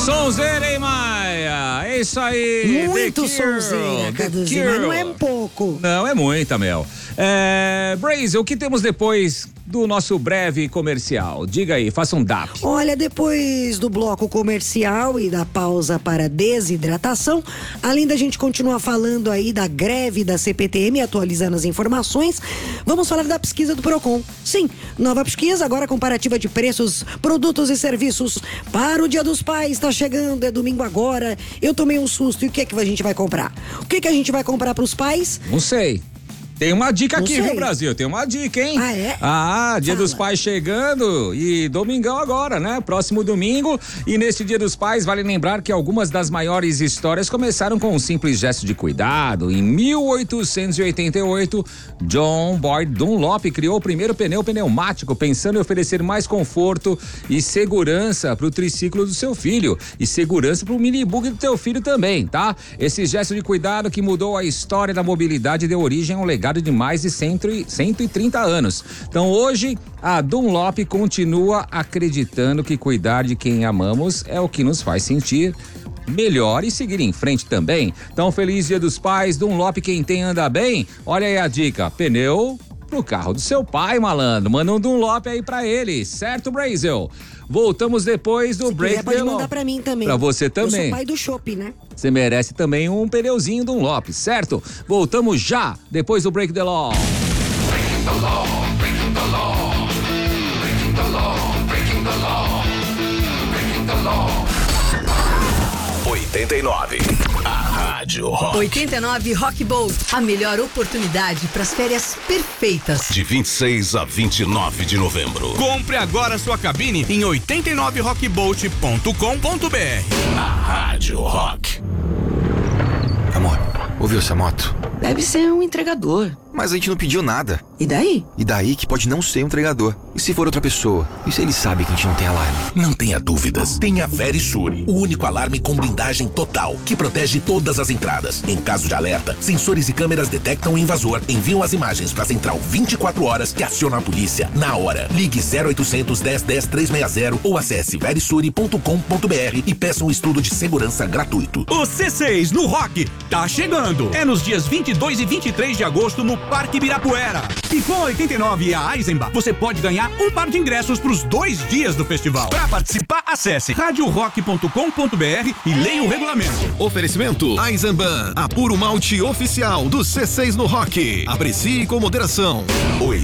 Sonzeira, hein, Maia? É isso aí. Muito sonzeira, Caduzinho, mas não é um pouco. Não, é muita, Mel. Brasil, o que temos depois do nosso breve comercial? Diga aí, faça um DAP. Olha, depois do bloco comercial e da pausa para desidratação, além da gente continuar falando aí da greve da CPTM, atualizando as informações, vamos falar da pesquisa do Procon. Sim, nova pesquisa, agora comparativa de preços, produtos e serviços para o Dia dos Pais. Tá chegando, é domingo agora. Eu tomei um susto. E o que é que a gente vai comprar? O que é que a gente vai comprar para os pais? Não sei. Tem uma dica aqui, viu, Brasil? Tem uma dica, hein? Ah, é? Dia dos Pais chegando e domingão agora, né? Próximo domingo. E neste Dia dos Pais, vale lembrar que algumas das maiores histórias começaram com um simples gesto de cuidado. Em 1888, John Boyd Dunlop criou o primeiro pneu pneumático, pensando em oferecer mais conforto e segurança para o triciclo do seu filho. E segurança para o minibug do teu filho também, tá? Esse gesto de cuidado que mudou a história da mobilidade deu origem a um legado de mais de 130 anos. Então hoje a Dunlop continua acreditando que cuidar de quem amamos é o que nos faz sentir melhor e seguir em frente também. Então feliz Dia dos Pais, Dunlop, quem tem anda bem. Olha aí a dica, pneu pro carro do seu pai, malandro. Manda um Dunlop aí pra ele, certo, Brasil? Voltamos depois do break. Pode mandar pra mim também. Pra você também. Eu sou pai do shopping, né? Você merece também um pneuzinho Dunlop, certo? Voltamos já, depois do break the law. Breaking the law, breaking the law, breaking the law, breaking the law, breaking the law. 89. A Rádio Rock. 89 Rock Boat. A melhor oportunidade para as férias perfeitas. De 26 a 29 de novembro. Compre agora sua cabine em 89rockboat.com.br. A Rádio Rock. Amor, ouviu essa moto? Deve ser um entregador. Mas a gente não pediu nada. E daí? E daí que pode não ser um entregador. E se for outra pessoa? E se ele sabe que a gente não tem alarme? Não tenha dúvidas. Tem a Verisure, o único alarme com blindagem total, que protege todas as entradas. Em caso de alerta, sensores e câmeras detectam o invasor, enviam as imagens para a central 24 horas que aciona a polícia na hora. Ligue 0800 10 10 360 ou acesse verisure.com.br e peça um estudo de segurança gratuito. O C6 no Rock tá chegando. É nos dias 22 e 23 de agosto no Parque Ibirapuera. E com a 89 e a Eisenbach, você pode ganhar um par de ingressos para os 2 dias do festival. Para participar, acesse radiorock.com.br e leia o regulamento. Oferecimento Eisenbahn, a puro malte oficial do C6 no Rock. Aprecie com moderação.